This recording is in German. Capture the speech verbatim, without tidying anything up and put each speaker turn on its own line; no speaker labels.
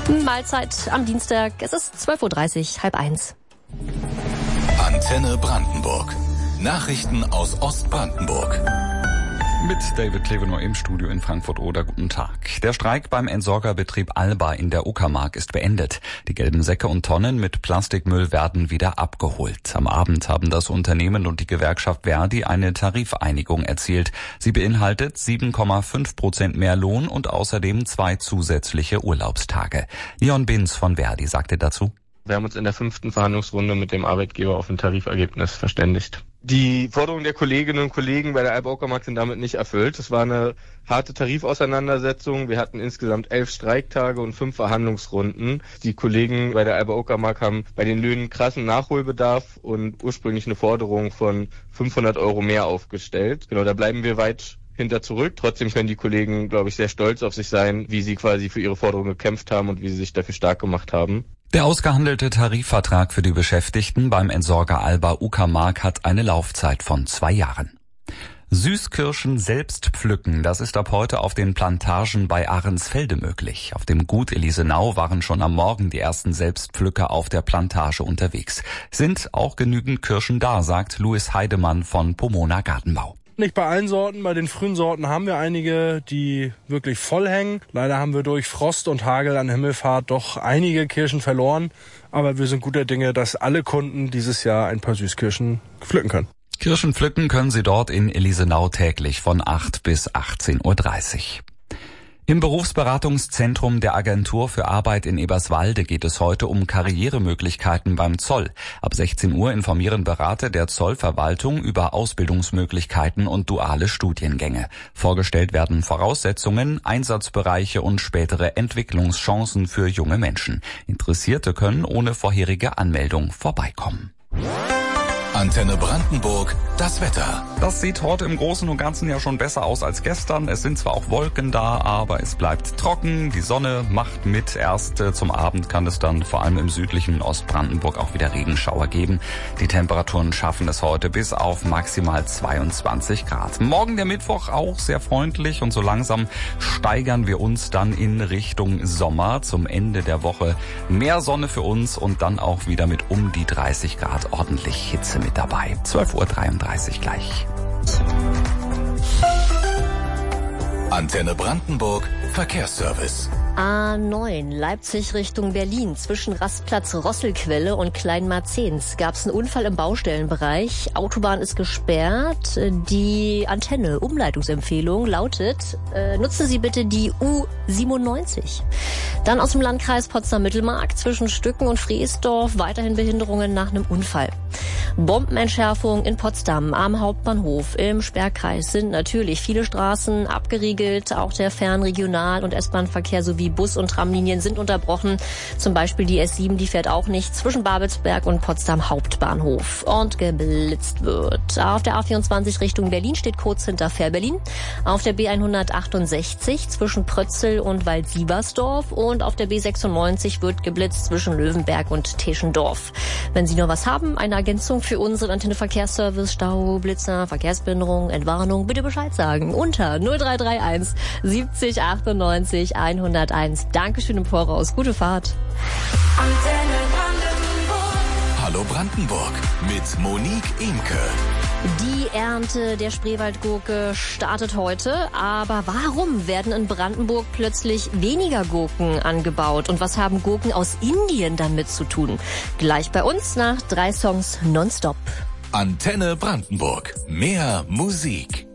Mahlzeit am Dienstag. Es ist zwölf Uhr dreißig, halb eins.
Antenne Brandenburg. Nachrichten aus Ostbrandenburg.
Mit David Klevenow im Studio in Frankfurt-Oder. Guten Tag. Der Streik beim Entsorgerbetrieb Alba in der Uckermark ist beendet. Die gelben Säcke und Tonnen mit Plastikmüll werden wieder abgeholt. Am Abend haben das Unternehmen und die Gewerkschaft Verdi eine Tarifeinigung erzielt. Sie beinhaltet sieben Komma fünf Prozent mehr Lohn und außerdem zwei zusätzliche Urlaubstage. Leon Binz von Verdi sagte dazu:
Wir haben uns in der fünften Verhandlungsrunde mit dem Arbeitgeber auf ein Tarifergebnis verständigt. Die Forderungen der Kolleginnen und Kollegen bei der Alba Uckermark sind damit nicht erfüllt. Es war eine harte Tarifauseinandersetzung. Wir hatten insgesamt elf Streiktage und fünf Verhandlungsrunden. Die Kollegen bei der Alba Uckermark haben bei den Löhnen krassen Nachholbedarf und ursprünglich eine Forderung von fünfhundert Euro mehr aufgestellt. Genau, da bleiben wir weit hinter zurück. Trotzdem können die Kollegen, glaube ich, sehr stolz auf sich sein, wie sie quasi für ihre Forderungen gekämpft haben und wie sie sich dafür stark gemacht haben.
Der ausgehandelte Tarifvertrag für die Beschäftigten beim Entsorger Alba Uckermark hat eine Laufzeit von zwei Jahren. Süßkirschen selbst pflücken, das ist ab heute auf den Plantagen bei Ahrensfelde möglich. Auf dem Gut Elisenau waren schon am Morgen die ersten Selbstpflücker auf der Plantage unterwegs. Sind auch genügend Kirschen da, sagt Louis Heidemann von Pomona Gartenbau.
Nicht bei allen Sorten, bei den frühen Sorten haben wir einige, die wirklich voll hängen. Leider haben wir durch Frost und Hagel an Himmelfahrt doch einige Kirschen verloren. Aber wir sind guter Dinge, dass alle Kunden dieses Jahr ein paar Süßkirschen pflücken können.
Kirschen pflücken können Sie dort in Elisenau täglich von acht bis achtzehn Uhr dreißig. Im Berufsberatungszentrum der Agentur für Arbeit in Eberswalde geht es heute um Karrieremöglichkeiten beim Zoll. Ab sechzehn Uhr informieren Berater der Zollverwaltung über Ausbildungsmöglichkeiten und duale Studiengänge. Vorgestellt werden Voraussetzungen, Einsatzbereiche und spätere Entwicklungschancen für junge Menschen. Interessierte können ohne vorherige Anmeldung vorbeikommen.
Antenne Brandenburg, das Wetter.
Das sieht heute im Großen und Ganzen ja schon besser aus als gestern. Es sind zwar auch Wolken da, aber es bleibt trocken. Die Sonne macht mit. Erst äh, zum Abend kann es dann vor allem im südlichen Ostbrandenburg auch wieder Regenschauer geben. Die Temperaturen schaffen es heute bis auf maximal zweiundzwanzig Grad. Morgen der Mittwoch auch sehr freundlich und so langsam steigern wir uns dann in Richtung Sommer. Zum Ende der Woche mehr Sonne für uns und dann auch wieder mit um die dreißig Grad ordentlich Hitze mit dabei. zwölf Uhr dreiunddreißig gleich.
Antenne Brandenburg, Verkehrsservice.
A neun, Leipzig Richtung Berlin. Zwischen Rastplatz Rosselquelle und Kleinmarzens gab es einen Unfall im Baustellenbereich. Autobahn ist gesperrt. Die Antenne, Umleitungsempfehlung lautet, äh, nutzen Sie bitte die U siebenundneunzig. Dann aus dem Landkreis Potsdam-Mittelmark zwischen Stücken und Freesdorf weiterhin Behinderungen nach einem Unfall. Bombenentschärfung in Potsdam am Hauptbahnhof. Im Sperrkreis sind natürlich viele Straßen abgeriegelt. Auch der Fernregional- und S-Bahn-Verkehr sowie Bus- und Tramlinien sind unterbrochen. Zum Beispiel die S sieben, die fährt auch nicht zwischen Babelsberg und Potsdam Hauptbahnhof. Und geblitzt wird. Auf der A vierundzwanzig Richtung Berlin steht kurz hinter Fährberlin. Auf der B hundertachtundsechzig zwischen Prötzel und Wald-Siebersdorf. Und auf der B sechsundneunzig wird geblitzt zwischen Löwenberg und Teschendorf. Wenn Sie noch was haben, eine Ergänzung für unseren Antenne Verkehrsservice, Stau, Blitzer, Verkehrsbehinderung, Entwarnung, bitte Bescheid sagen. Unter null drei drei eins siebzig achtundneunzig hunderteins. Dankeschön im Voraus. Gute Fahrt.
Antenne Brandenburg. Hallo Brandenburg mit Monique Imke.
Die Ernte der Spreewaldgurke startet heute. Aber warum werden in Brandenburg plötzlich weniger Gurken angebaut? Und was haben Gurken aus Indien damit zu tun? Gleich bei uns nach drei Songs nonstop.
Antenne Brandenburg. Mehr Musik.